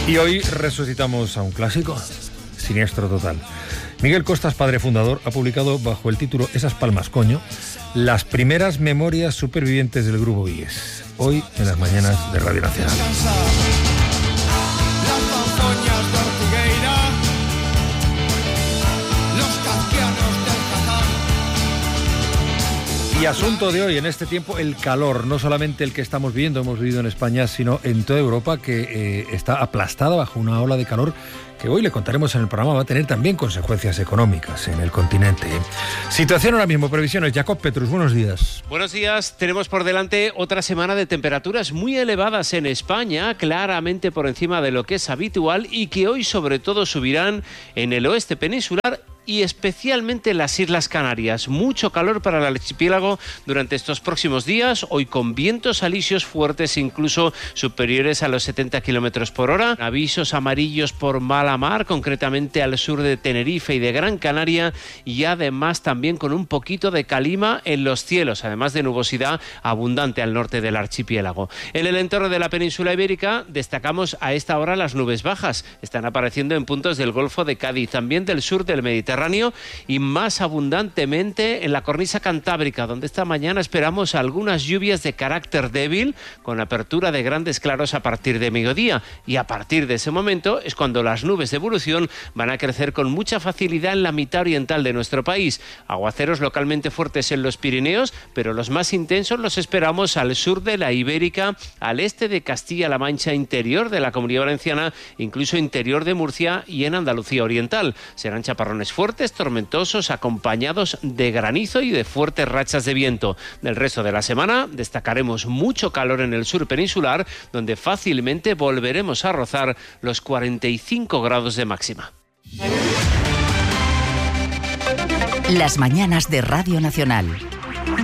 Y hoy resucitamos a un clásico, Siniestro Total. Miguel Costas, padre fundador, ha publicado bajo el título Esas palmas, coño, las primeras memorias supervivientes del grupo Vies. Hoy en las mañanas de Radio Nacional. Y asunto de hoy, en este tiempo, el calor, no solamente el que estamos viviendo, hemos vivido en España, sino en toda Europa, que está aplastada bajo una ola de calor que hoy le contaremos en el programa, va a tener también consecuencias económicas en el continente. Situación ahora mismo, previsiones. Jacob Petrus, buenos días. Buenos días. Tenemos por delante otra semana de temperaturas muy elevadas en España, claramente por encima de lo que es habitual, y que hoy sobre todo subirán en el oeste peninsular y especialmente en las Islas Canarias. Mucho calor para el archipiélago durante estos próximos días, hoy con vientos alisios fuertes, incluso superiores a los 70 kilómetros por hora. Avisos amarillos por mala mar, concretamente al sur de Tenerife y de Gran Canaria, y además también con un poquito de calima en los cielos, además de nubosidad abundante al norte del archipiélago. En el entorno de la península ibérica destacamos a esta hora las nubes bajas. Están apareciendo en puntos del Golfo de Cádiz, también del sur del Mediterráneo, y más abundantemente en la cornisa cantábrica, donde esta mañana esperamos algunas lluvias de carácter débil, con apertura de grandes claros a partir de mediodía, y a partir de ese momento es cuando las nubes de evolución van a crecer con mucha facilidad en la mitad oriental de nuestro país. Aguaceros localmente fuertes en los Pirineos, pero los más intensos los esperamos al sur de la Ibérica, al este de Castilla-La Mancha, interior de la Comunidad Valenciana, incluso interior de Murcia y en Andalucía Oriental. Serán chaparrones fuertes, tormentosos, acompañados de granizo y de fuertes rachas de viento. Del resto de la semana destacaremos mucho calor en el sur peninsular, donde fácilmente volveremos a rozar los 45 grados de máxima. Las mañanas de Radio Nacional.